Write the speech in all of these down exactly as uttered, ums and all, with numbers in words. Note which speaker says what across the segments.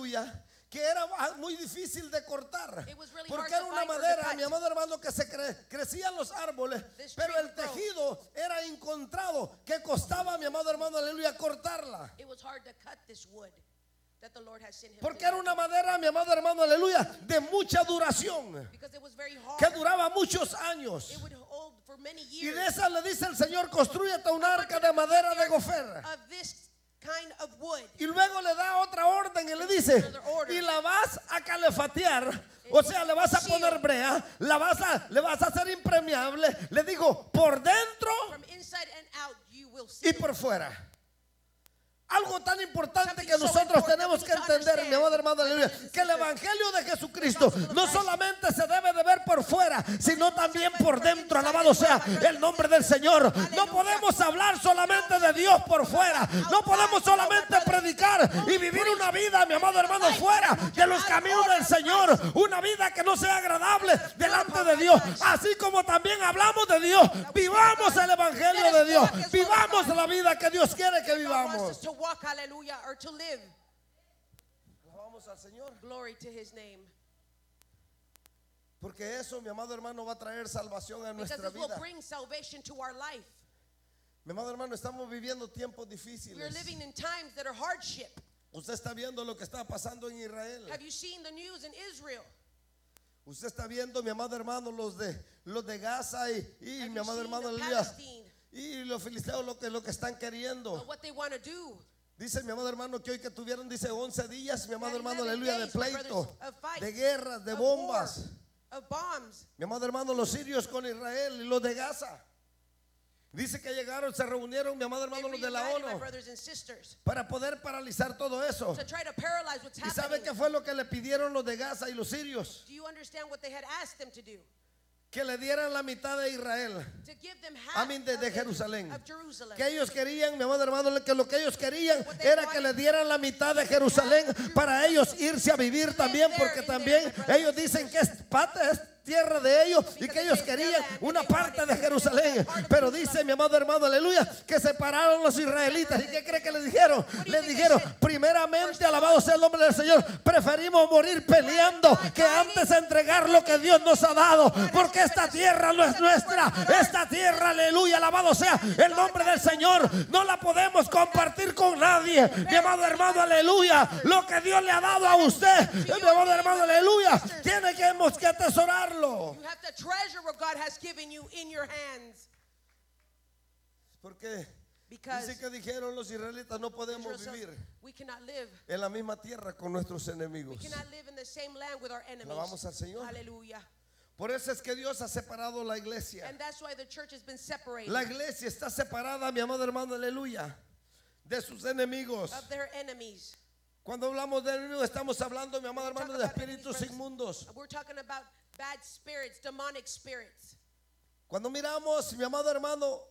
Speaker 1: aleluya, que era muy difícil de cortar,
Speaker 2: It was really
Speaker 1: porque
Speaker 2: hard
Speaker 1: era
Speaker 2: to
Speaker 1: una
Speaker 2: find or to
Speaker 1: madera,
Speaker 2: cut.
Speaker 1: mi amado hermano, que se cre- crecían los árboles,
Speaker 2: This
Speaker 1: pero
Speaker 2: tree
Speaker 1: el
Speaker 2: would grow.
Speaker 1: tejido era encontrado, que costaba, mi amado hermano, aleluya, cortarla,
Speaker 2: It was hard to cut this wood that the Lord has sent him.
Speaker 1: porque
Speaker 2: to
Speaker 1: era
Speaker 2: do.
Speaker 1: una madera, mi amado hermano, aleluya, de mucha duración,
Speaker 2: Because it was very hard.
Speaker 1: que duraba muchos años.
Speaker 2: It would hold for many
Speaker 1: Y
Speaker 2: years.
Speaker 1: de esa le dice el Señor: construyete un arca de madera de gofer.
Speaker 2: Of this kind of wood.
Speaker 1: Y luego le da otra orden y le dice: y la vas a calefatear, o sea, le vas a poner brea, la vas a, le vas a hacer impermeable, le digo, por dentro
Speaker 2: From inside and out you will
Speaker 1: y
Speaker 2: see.
Speaker 1: por fuera. Algo tan importante que nosotros tenemos que entender, mi amado hermano, aleluya, que el evangelio de Jesucristo no solamente se debe de ver por fuera, sino también por dentro. Alabado sea el nombre del Señor. No podemos hablar solamente de Dios por fuera, no podemos solamente predicar y vivir una vida, mi amado hermano, fuera de los caminos del Señor, una vida que no sea agradable delante de Dios. Así como también hablamos de Dios, vivamos el evangelio de Dios, vivamos la vida que Dios quiere que
Speaker 2: God wants us
Speaker 1: vivamos.
Speaker 2: to walk, hallelujah, or to live.
Speaker 1: Alabamos al Señor,
Speaker 2: Glory to his name.
Speaker 1: porque eso, mi amado hermano, va a traer salvación a
Speaker 2: Because
Speaker 1: nuestra
Speaker 2: this will
Speaker 1: vida.
Speaker 2: bring salvation to our life.
Speaker 1: Mi amado hermano, estamos viviendo tiempos
Speaker 2: We are
Speaker 1: difíciles.
Speaker 2: living in times that are hardship.
Speaker 1: Usted está viendo lo que está pasando en Israel.
Speaker 2: Have you seen the news in Israel?
Speaker 1: Usted está viendo, mi amado hermano, los de los de Gaza y, y
Speaker 2: Have
Speaker 1: mi
Speaker 2: you
Speaker 1: amado
Speaker 2: seen
Speaker 1: hermano,
Speaker 2: the
Speaker 1: aleluya,
Speaker 2: Palestine?
Speaker 1: y los filisteos lo que lo que están queriendo.
Speaker 2: Or what they want to do?
Speaker 1: Dice mi amado hermano que hoy que tuvieron, dice, once días, mi amado
Speaker 2: That
Speaker 1: hermano,
Speaker 2: eleven
Speaker 1: aleluya, de
Speaker 2: days, my
Speaker 1: pleito,
Speaker 2: brothers, of fight,
Speaker 1: de guerras, de
Speaker 2: of
Speaker 1: bombas.
Speaker 2: war, of bombs.
Speaker 1: Mi amado hermano, los sirios con Israel y los de Gaza. Dice que llegaron, se reunieron, mi amado
Speaker 2: They
Speaker 1: hermano, los de la
Speaker 2: reunited, my
Speaker 1: ONU,
Speaker 2: brothers and sisters,
Speaker 1: para poder paralizar todo eso.
Speaker 2: to try to paralyze what's
Speaker 1: ¿Y sabe
Speaker 2: happening.
Speaker 1: qué fue lo que le pidieron los de Gaza y los sirios?
Speaker 2: Do you understand what they had asked them to do?
Speaker 1: Que le dieran la mitad de Israel.
Speaker 2: To give them
Speaker 1: A
Speaker 2: half
Speaker 1: mí de,
Speaker 2: of,
Speaker 1: de
Speaker 2: Israel,
Speaker 1: Jerusalén.
Speaker 2: of Jerusalem.
Speaker 1: Que ellos querían, mi amado hermano, que lo que ellos querían era que le dieran la mitad de Jerusalén para ellos irse a vivir también, porque también ellos dicen que es parte, es tierra de ellos y que ellos querían una parte de Jerusalén. Pero dice mi amado hermano, aleluya, que separaron los israelitas. ¿Y qué cree que le dijeron? Le dijeron, primeramente, alabado sea el nombre del Señor, preferimos morir peleando que antes entregar lo que Dios nos ha dado, porque esta tierra no es nuestra. Esta tierra, aleluya, alabado sea el nombre del Señor, no la podemos compartir con nadie. Mi amado hermano, aleluya, lo que Dios le ha dado a usted, mi amado hermano, aleluya, tiene que, hemos que atesorarlo.
Speaker 2: You have to treasure what God has given you in your hands.
Speaker 1: Porque
Speaker 2: Because
Speaker 1: dice que dijeron los israelitas, no podemos
Speaker 2: Israel says,
Speaker 1: vivir
Speaker 2: we cannot live.
Speaker 1: en la misma tierra con nuestros enemigos.
Speaker 2: We cannot live in the same land with our enemies.
Speaker 1: Alabamos al Señor.
Speaker 2: Hallelujah.
Speaker 1: Por eso es que Dios ha separado la iglesia.
Speaker 2: And that's why the church has been separated
Speaker 1: La iglesia está separada, mi amado hermano, aleluya, de sus enemigos.
Speaker 2: of their enemies.
Speaker 1: Cuando hablamos de enemigos, estamos hablando, mi amado
Speaker 2: We're
Speaker 1: hermano,
Speaker 2: talking
Speaker 1: de
Speaker 2: about enemies,
Speaker 1: espíritus
Speaker 2: brothers.
Speaker 1: inmundos.
Speaker 2: We're talking about bad spirits, demonic spirits.
Speaker 1: Cuando miramos, mi amado hermano,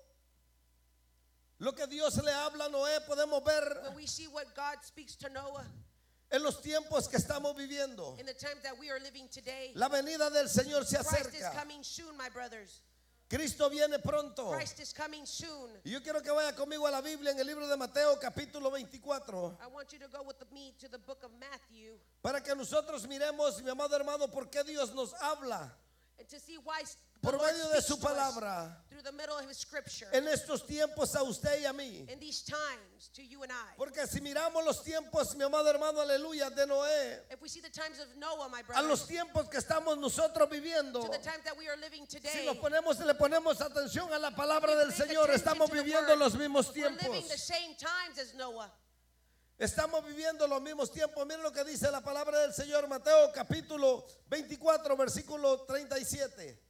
Speaker 1: lo que Dios le habla a Noé, podemos ver
Speaker 2: When we see what God speaks to Noah
Speaker 1: en los tiempos que estamos viviendo.
Speaker 2: in the times that we are living today,
Speaker 1: La venida del Señor se
Speaker 2: Christ is
Speaker 1: acerca.
Speaker 2: coming soon, my brothers.
Speaker 1: Cristo viene pronto.
Speaker 2: Christ is coming soon.
Speaker 1: Y yo quiero que vaya conmigo a la Biblia en el libro de Mateo, capítulo veinticuatro,
Speaker 2: I want you to go with me to the book of Matthew
Speaker 1: para que nosotros miremos, mi amado hermano, por qué Dios nos habla
Speaker 2: and to see why the
Speaker 1: por
Speaker 2: Lord
Speaker 1: medio de
Speaker 2: speaks
Speaker 1: su
Speaker 2: to us
Speaker 1: palabra
Speaker 2: through the middle of his scripture
Speaker 1: en estos tiempos a usted y a mí.
Speaker 2: in these times to you and I.
Speaker 1: Porque si miramos los tiempos, mi amado hermano, aleluya, de Noé,
Speaker 2: If we see the times of Noah, my
Speaker 1: a los
Speaker 2: brothers,
Speaker 1: tiempos que estamos nosotros viviendo,
Speaker 2: to the times that we are living
Speaker 1: si
Speaker 2: today,
Speaker 1: nos ponemos, le ponemos atención a la palabra del
Speaker 2: pay
Speaker 1: Señor,
Speaker 2: attention
Speaker 1: estamos
Speaker 2: to the
Speaker 1: viviendo
Speaker 2: word,
Speaker 1: los mismos
Speaker 2: we're living
Speaker 1: tiempos.
Speaker 2: the same times as Noah.
Speaker 1: Estamos viviendo los mismos tiempos. Miren lo que dice la palabra del Señor, Mateo capítulo veinticuatro, versículo treinta y siete.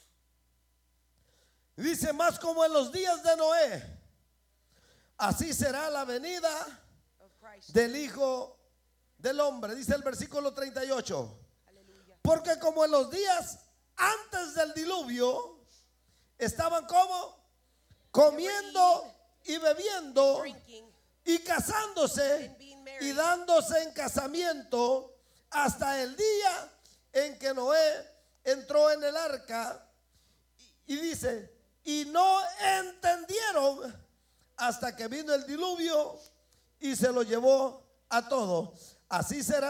Speaker 1: Dice, más como en los días de Noé, así será la venida
Speaker 2: Of Christ.
Speaker 1: del Hijo del Hombre. Dice el versículo treinta y ocho.
Speaker 2: Hallelujah.
Speaker 1: Porque como en los días antes del diluvio, estaban como comiendo y bebiendo
Speaker 2: Drinking
Speaker 1: y casándose
Speaker 2: and being married.
Speaker 1: y dándose en casamiento hasta el día en que Noé entró en el arca. Y dice, y no entendieron hasta que vino el diluvio y se lo llevó a todo. Así será